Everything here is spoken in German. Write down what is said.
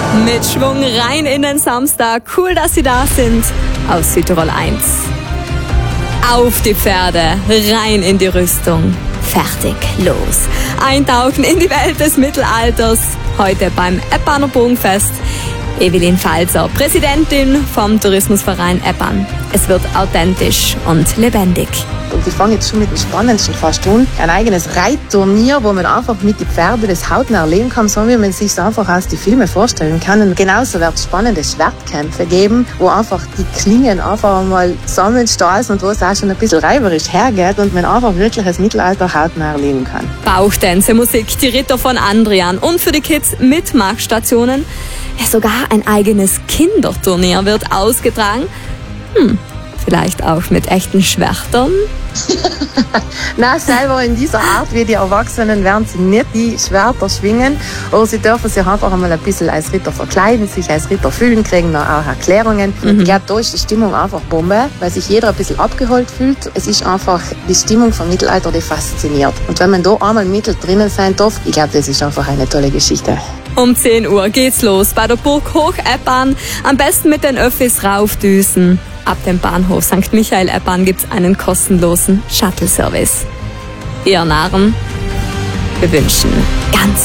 Mit Schwung rein in den Samstag. Cool, dass Sie da sind. Aus Südtirol 1. Auf die Pferde, rein in die Rüstung. Fertig, los. Eintauchen in die Welt des Mittelalters. Heute beim Eppaner Burgenfest. Evelyn Falzer, Präsidentin vom Tourismusverein Eppan. Es wird authentisch und lebendig. Und ich fange jetzt schon mit dem Spannendsten fast an. Ein eigenes Reitturnier, wo man einfach mit den Pferden das hautnah erleben kann, so wie man sich es einfach aus den Filmen vorstellen kann. Und genauso wird es spannende Schwertkämpfe geben, wo einfach die Klingen einfach mal zusammenstoßen und wo es auch schon ein bisschen reiberisch hergeht und man einfach wirklich das Mittelalter hautnah erleben kann. Bauchtänze, Musik, die Ritter von Andrian und für die Kids Mitmachstationen. Ja, sogar ein eigenes Kinderturnier wird ausgetragen. Vielleicht auch mit echten Schwertern? Nein, selber in dieser Art wie die Erwachsenen werden sie nicht die Schwerter schwingen, aber sie dürfen sich einfach einmal ein bisschen als Ritter verkleiden, sich als Ritter fühlen, kriegen dann auch Erklärungen. Ich glaube, da ist die Stimmung einfach Bombe, weil sich jeder ein bisschen abgeholt fühlt. Es ist einfach die Stimmung vom Mittelalter, die fasziniert. Und wenn man da einmal mittel drinnen sein darf, ich glaube, das ist einfach eine tolle Geschichte. Um 10 Uhr geht's los bei der Burg Hoch-Eppan. Am besten mit den Öffis raufdüsen. Ab dem Bahnhof St. Michael Eppan gibt's einen kostenlosen Shuttle-Service. Ihr Narren, wir wünschen ganz